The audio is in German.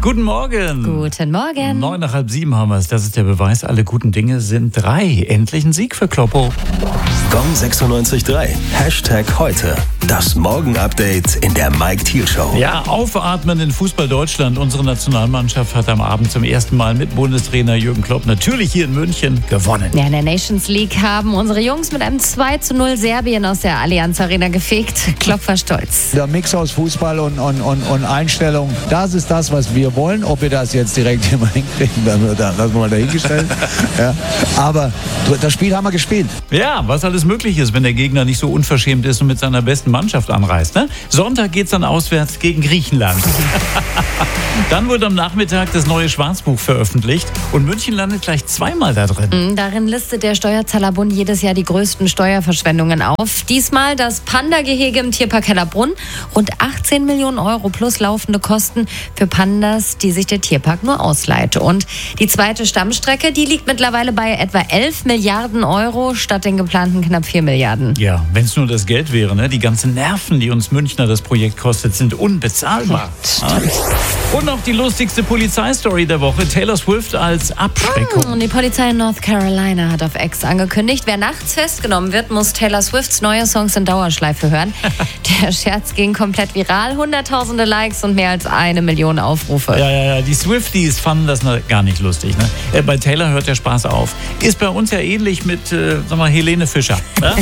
Guten Morgen. Guten Morgen. 9 nach halb 7 haben wir es. Das ist der Beweis, alle guten Dinge sind 3. Endlich ein Sieg für Kloppo. Gong 96.3. Hashtag heute. Das Morgen-Update in der Mike Thiel Show. Ja, aufatmen in Fußball Deutschland. Unsere Nationalmannschaft hat am Abend zum ersten Mal mit Bundestrainer Jürgen Klopp natürlich hier in München gewonnen. Ja, in der Nations League haben unsere Jungs mit einem 2:0 Serbien aus der Allianz Arena gefegt. Klopp war stolz. Der Mix aus Fußball und Einstellung, das ist das, was wir wollen. Ob wir das jetzt direkt immer hinkriegen, dann lassen wir mal dahingestellt. Ja. Aber das Spiel haben wir gespielt. Ja, was alles möglich ist, wenn der Gegner nicht so unverschämt ist und mit seiner besten Mannschaft anreist. Ne? Sonntag geht's dann auswärts gegen Griechenland. Dann wird am Nachmittag das neue Schwarzbuch veröffentlicht und München landet gleich zweimal da drin. Darin listet der Steuerzahlerbund jedes Jahr die größten Steuerverschwendungen auf. Diesmal das Panda-Gehege im Tierpark Hellerbrunn. Rund 18 Millionen Euro plus laufende Kosten für Pandas, die sich der Tierpark nur ausleiht. Und die zweite Stammstrecke, die liegt mittlerweile bei etwa 11 Milliarden Euro statt den geplanten knapp 4 Milliarden. Ja, wenn es nur das Geld wäre, ne? Die ganzen Nerven, die uns Münchner das Projekt kostet, sind unbezahlbar. Und noch die lustigste Polizeistory der Woche. Taylor Swift als Abschreckung. Und die Polizei in North Carolina hat auf X angekündigt, wer nachts festgenommen wird, muss Taylor Swifts neue Songs in Dauerschleife hören. Der Scherz ging komplett viral. Hunderttausende Likes und mehr als 1 Million Aufrufe. Ja, die Swifties fanden das gar nicht lustig. Ne? Bei Taylor hört der Spaß auf. Ist bei uns ja ähnlich mit, Helene Fischer. Ja?